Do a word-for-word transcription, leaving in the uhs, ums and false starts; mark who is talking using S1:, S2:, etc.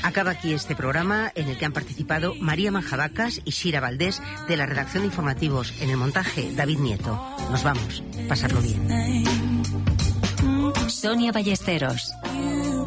S1: Acaba aquí este programa en el que han participado María Manjabacas y Shira Valdés de la redacción de informativos. En el montaje, David Nieto. Nos vamos. Pasarlo bien.
S2: Sonia Ballesteros.